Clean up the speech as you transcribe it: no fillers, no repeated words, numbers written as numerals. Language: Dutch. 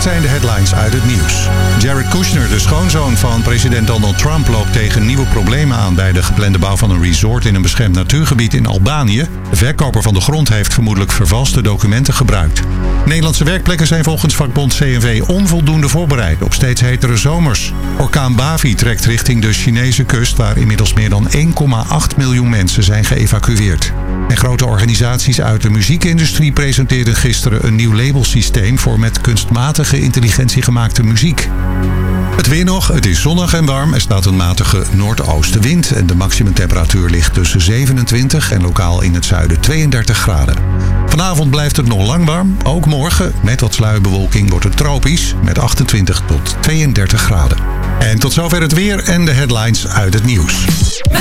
zijn de headlines uit het nieuws. Jared Kushner, de schoonzoon van president Donald Trump, loopt tegen nieuwe problemen aan bij de geplande bouw van een resort in een beschermd natuurgebied in Albanië. De verkoper van de grond heeft vermoedelijk vervalste documenten gebruikt. Nederlandse werkplekken zijn volgens vakbond CNV onvoldoende voorbereid op steeds hetere zomers. Orkaan Bavi trekt richting de Chinese kust, waar inmiddels meer dan 1,8 miljoen mensen zijn geëvacueerd. En grote organisaties uit de muziekindustrie presenteerden gisteren een nieuw labelsysteem voor met kunstmatige intelligentie gemaakte muziek. Het weer nog, het is zonnig en warm. Er staat een matige noordoostenwind en de maximumtemperatuur ligt tussen 27 en lokaal in het zuiden 32 graden. Vanavond blijft het nog lang warm. Ook morgen, met wat sluierbewolking, wordt het tropisch met 28 tot 32 graden. En tot zover het weer en de headlines uit het nieuws.